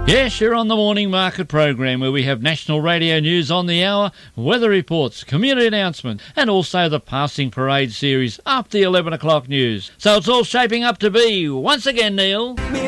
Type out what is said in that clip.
Yes, you're on the Morning Market program where we have national radio news on the hour, weather reports, community announcements and also the Passing Parade series after the 11 o'clock news. So it's all shaping up to be, once again, Neil...